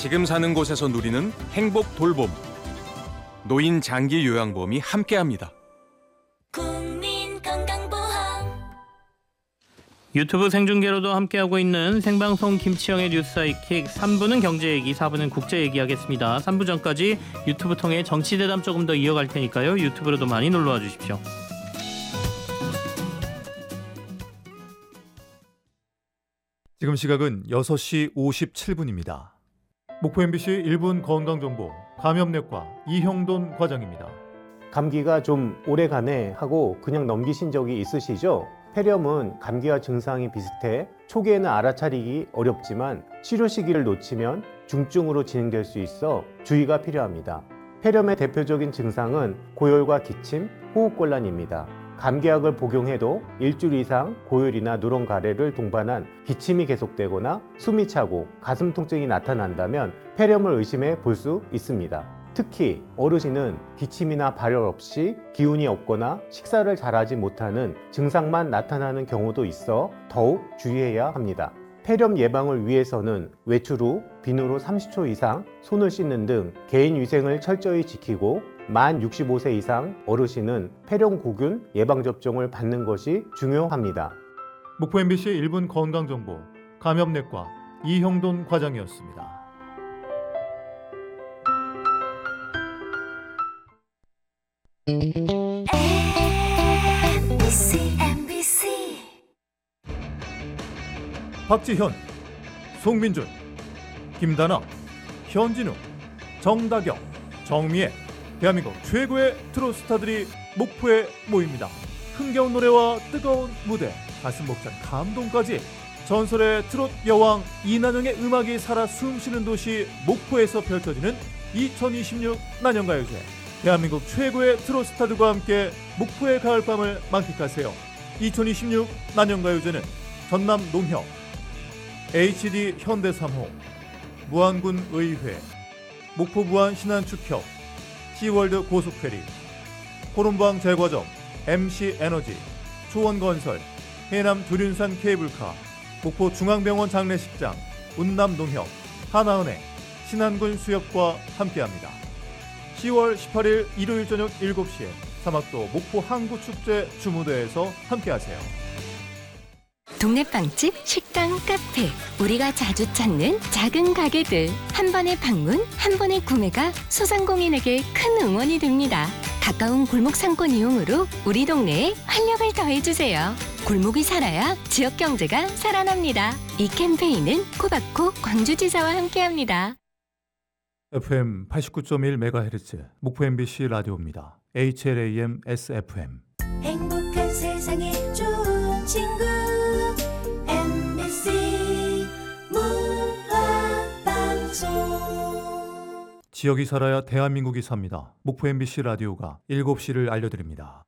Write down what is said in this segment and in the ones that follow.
지금 사는 곳에서 누리는 행복 돌봄. 노인 장기 요양보험이 함께합니다. 유튜브 생중계로도 함께하고 있는 생방송 김치영의 뉴스 사이킥 3부는 경제 얘기, 4부는 국제 얘기하겠습니다. 3부 전까지 유튜브 통해 정치대담 조금 더 이어갈 테니까요. 유튜브로도 많이 놀러와 주십시오. 지금 시각은 6시 57분입니다. 목포 MBC 1분 건강정보 감염내과 이형돈 과장입니다. 감기가 좀 오래가네 하고 그냥 넘기신 적이 있으시죠? 폐렴은 감기와 증상이 비슷해 초기에는 알아차리기 어렵지만 치료 시기를 놓치면 중증으로 진행될 수 있어 주의가 필요합니다. 폐렴의 대표적인 증상은 고열과 기침, 호흡곤란입니다. 감기약을 복용해도 일주일 이상 고열이나 누런 가래를 동반한 기침이 계속되거나 숨이 차고 가슴 통증이 나타난다면 폐렴을 의심해 볼 수 있습니다. 특히 어르신은 기침이나 발열 없이 기운이 없거나 식사를 잘하지 못하는 증상만 나타나는 경우도 있어 더욱 주의해야 합니다. 폐렴 예방을 위해서는 외출 후 비누로 30초 이상 손을 씻는 등 개인 위생을 철저히 지키고 만 65세 이상 어르신은 폐렴구균 예방접종을 받는 것이 중요합니다. 목포 MBC 1분 건강정보 감염내과 이형돈 과장이었습니다. MBC 박지현, 송민준, 김다나, 현진우, 정다경, 정미애, 대한민국 최고의 트로트 스타들이 목포에 모입니다. 흥겨운 노래와 뜨거운 무대, 가슴 벅찬 감동까지 전설의 트로트 여왕 이난영의 음악이 살아 숨쉬는 도시 목포에서 펼쳐지는 2026 난영가요제. 대한민국 최고의 트로트 스타들과 함께 목포의 가을밤을 만끽하세요. 2026 난영가요제는 전남 농협, HD 현대3호, 무안군 의회, 목포 무안 신안축협, 시월드 고속페리, 호lum방 제과점, MC에너지, 초원건설, 해남 두륜산 케이블카, 목포 중앙병원 장례식장, 운남농협, 하나은행, 신안군 수협과 함께합니다. 10월 18일 일요일 저녁 7시에 사막도 목포 항구축제 주무대에서 함께하세요. 동네 빵집, 식당, 카페, 우리가 자주 찾는 작은 가게들. 한 번의 방문, 한 번의 구매가 소상공인에게 큰 응원이 됩니다. 가까운 골목 상권 이용으로 우리 동네에 활력을 더해주세요. 골목이 살아야 지역 경제가 살아납니다. 이 캠페인은 코바코 광주지사와 함께합니다. FM 89.1MHz 목포 MBC 라디오입니다. HLAM SFM. 행복한 세상에 좋은 친구 MBC 문화방송. 지역이 살아야 대한민국이 삽니다. 목포 MBC 라디오가 7시를 알려드립니다.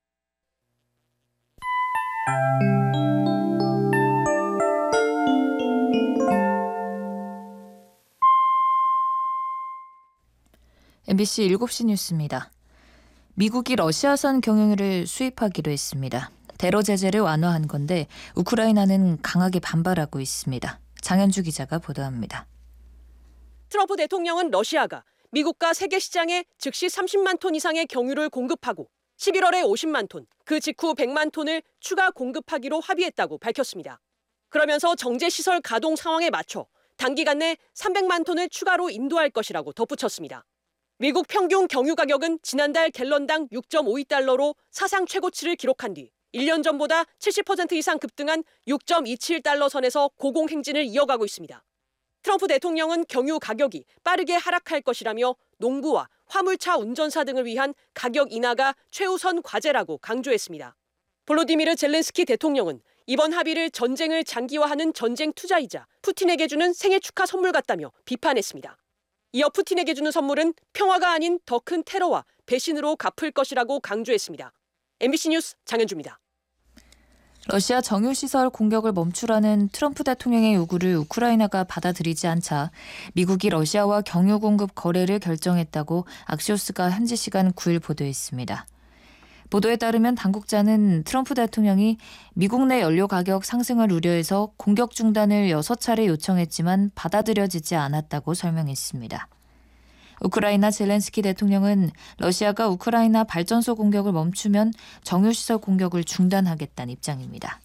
MBC 7시 뉴스입니다. 미국이 러시아산 경유를 수입하기로 했습니다. 대러 제재를 완화한 건데 우크라이나는 강하게 반발하고 있습니다. 장현주 기자가 보도합니다. 트럼프 대통령은 러시아가 미국과 세계 시장에 즉시 30만 톤 이상의 경유를 공급하고 11월에 50만 톤, 그 직후 100만 톤을 추가 공급하기로 합의했다고 밝혔습니다. 그러면서 정제시설 가동 상황에 맞춰 단기간 내 300만 톤을 추가로 인도할 것이라고 덧붙였습니다. 미국 평균 경유 가격은 지난달 갤런당 6.52달러로 사상 최고치를 기록한 뒤 1년 전보다 70% 이상 급등한 6.27달러 선에서 고공행진을 이어가고 있습니다. 트럼프 대통령은 경유 가격이 빠르게 하락할 것이라며 농부와 화물차 운전사 등을 위한 가격 인하가 최우선 과제라고 강조했습니다. 볼로디미르 젤렌스키 대통령은 이번 합의를 전쟁을 장기화하는 전쟁 투자이자 푸틴에게 주는 생일 축하 선물 같다며 비판했습니다. 이어 푸틴에게 주는 선물은 평화가 아닌 더 큰 테러와 배신으로 갚을 것이라고 강조했습니다. MBC 뉴스 장현주입니다. 러시아 정유시설 공격을 멈추라는 트럼프 대통령의 요구를 우크라이나가 받아들이지 않자 미국이 러시아와 경유 공급 거래를 결정했다고 악시오스가 현지 시간 9일 보도했습니다. 보도에 따르면 당국자는 트럼프 대통령이 미국 내 연료 가격 상승을 우려해서 공격 중단을 6차례 요청했지만 받아들여지지 않았다고 설명했습니다. 우크라이나 젤렌스키 대통령은 러시아가 우크라이나 발전소 공격을 멈추면 정유시설 공격을 중단하겠다는 입장입니다.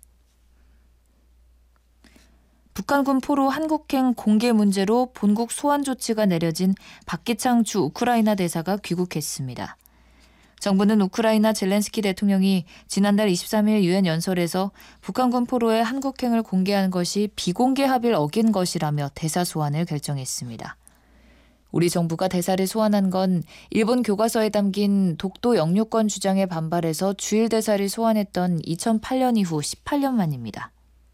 북한군 포로 한국행 공개 문제로 본국 소환 조치가 내려진 박기창 주 우크라이나 대사가 귀국했습니다. 정부는 우크라이나 젤렌스키 대통령이 지난달 23일 유엔 연설에서 북한군 포로의 한국행을 공개한 것이 비공개 합의를 어긴 것이라며 대사 소환을 결정했습니다. 우리 정부가 대사를 소환한 건 일본 교과서에 담긴 독도 영유권 주장에 반발해서 주일 대사를 소환했던 2008년 이후 18년 만입니다.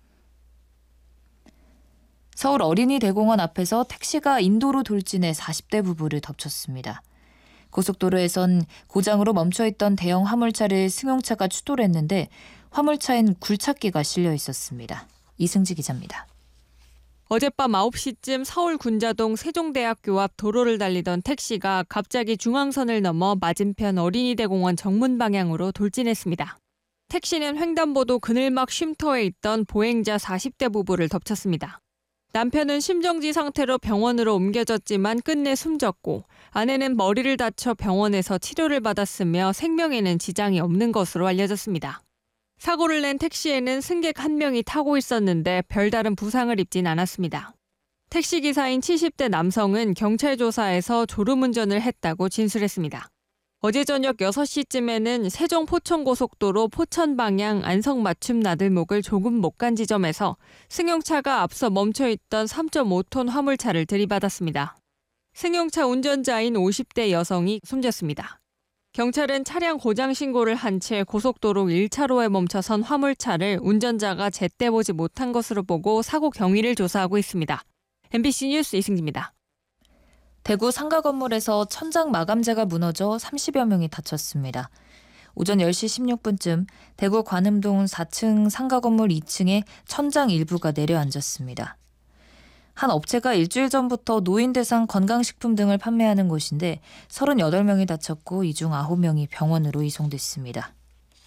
서울 어린이대공원 앞에서 택시가 인도로 돌진해 40대 부부를 덮쳤습니다. 고속도로에선 고장으로 멈춰있던 대형 화물차를 승용차가 추돌 했는데 화물차엔 굴착기가 실려 있었습니다. 이승지 기자입니다. 어젯밤 9시쯤 서울 군자동 세종대학교 앞 도로를 달리던 택시가 갑자기 중앙선을 넘어 맞은편 어린이대공원 정문 방향으로 돌진했습니다. 택시는 횡단보도 그늘막 쉼터에 있던 보행자 40대 부부를 덮쳤습니다. 남편은 심정지 상태로 병원으로 옮겨졌지만 끝내 숨졌고 아내는 머리를 다쳐 병원에서 치료를 받았으며 생명에는 지장이 없는 것으로 알려졌습니다. 사고를 낸 택시에는 승객 1명이 타고 있었는데 별다른 부상을 입진 않았습니다. 택시기사인 70대 남성은 경찰 조사에서 졸음운전을 했다고 진술했습니다. 어제 저녁 6시쯤에는 세종 포천고속도로 포천 방향 안성 맞춤 나들목을 조금 못 간 지점에서 승용차가 앞서 멈춰있던 3.5톤 화물차를 들이받았습니다. 승용차 운전자인 50대 여성이 숨졌습니다. 경찰은 차량 고장 신고를 한 채 고속도로 1차로에 멈춰선 화물차를 운전자가 제때 보지 못한 것으로 보고 사고 경위를 조사하고 있습니다. MBC 뉴스 이승기입니다. 대구 상가 건물에서 천장 마감재가 무너져 30여 명이 다쳤습니다. 오전 10시 16분쯤 대구 관음동 4층 상가 건물 2층에 천장 일부가 내려앉았습니다. 한 업체가 일주일 전부터 노인 대상 건강식품 등을 판매하는 곳인데 38명이 다쳤고 이 중 9명이 병원으로 이송됐습니다.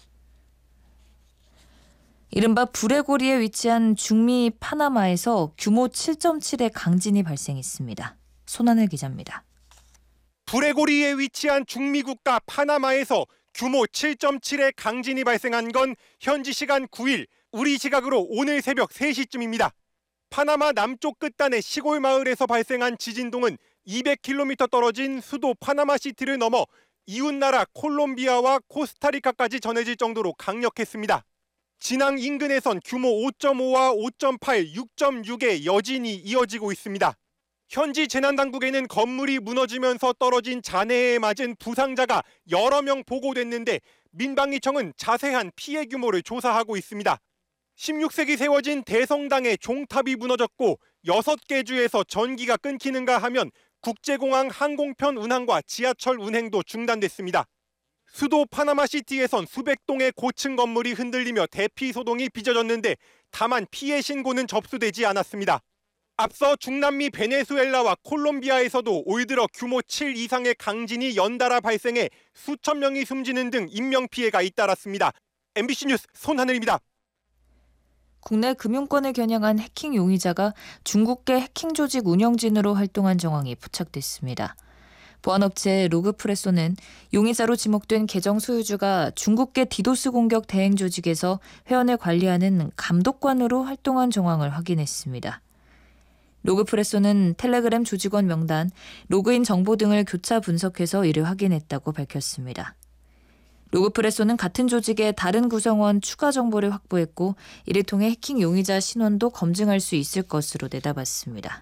이른바 불의 고리에 위치한 중미 파나마에서 규모 7.7의 강진이 발생했습니다. 손하늘 기자입니다. 불의 고리에 위치한 중미 국가 파나마에서 규모 7.7의 강진이 발생한 건 현지 시간 9일, 우리 시각으로 오늘 새벽 3시쯤입니다. 파나마 남쪽 끝단의 시골 마을에서 발생한 지진동은 200km 떨어진 수도 파나마시티를 넘어 이웃나라 콜롬비아와 코스타리카까지 전해질 정도로 강력했습니다. 진앙 인근에선 규모 5.5와 5.8, 6.6의 여진이 이어지고 있습니다. 현지 재난당국에는 건물이 무너지면서 떨어진 잔해에 맞은 부상자가 여러 명 보고됐는데 민방위청은 자세한 피해 규모를 조사하고 있습니다. 16세기 세워진 대성당의 종탑이 무너졌고 6개 주에서 전기가 끊기는가 하면 국제공항 항공편 운항과 지하철 운행도 중단됐습니다. 수도 파나마시티에선 수백 동의 고층 건물이 흔들리며 대피 소동이 빚어졌는데 다만 피해 신고는 접수되지 않았습니다. 앞서 중남미 베네수엘라와 콜롬비아에서도 올 들어 규모 7 이상의 강진이 연달아 발생해 수천 명이 숨지는 등 인명피해가 잇따랐습니다. MBC 뉴스 손하늘입니다. 국내 금융권을 겨냥한 해킹 용의자가 중국계 해킹 조직 운영진으로 활동한 정황이 포착됐습니다. 보안업체 로그프레소는 용의자로 지목된 계정 소유주가 중국계 디도스 공격 대행 조직에서 회원을 관리하는 감독관으로 활동한 정황을 확인했습니다. 로그프레소는 텔레그램 조직원 명단, 로그인 정보 등을 교차 분석해서 이를 확인했다고 밝혔습니다. 로그프레소는 같은 조직의 다른 구성원 추가 정보를 확보했고 이를 통해 해킹 용의자 신원도 검증할 수 있을 것으로 내다봤습니다.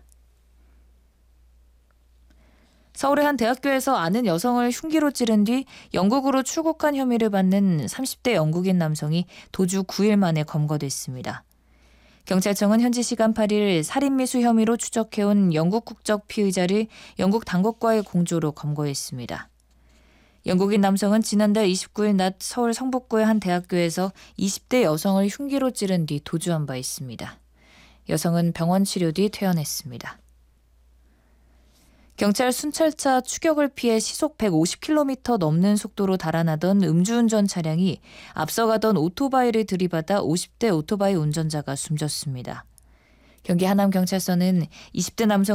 서울의 한 대학교에서 아는 여성을 흉기로 찌른 뒤 영국으로 출국한 혐의를 받는 30대 영국인 남성이 도주 9일 만에 검거됐습니다. 경찰청은 현지 시간 8일 살인미수 혐의로 추적해온 영국 국적 피의자를 영국 당국과의 공조로 검거했습니다. 영국인 남성은 지난달 29일 낮 서울 성북구의 한 대학교에서 20대 여성을 흉기로 찌른 뒤 도주한 바 있습니다. 여성은 병원 치료 뒤 퇴원했습니다. 경찰 순찰차 추격을 피해 시속 150km 넘는 속도로 달아나던 음주운전 차량이 앞서가던 오토바이를 들이받아 50대 오토바이 운전자가 숨졌습니다. 경기 하남경찰서는 20대 남성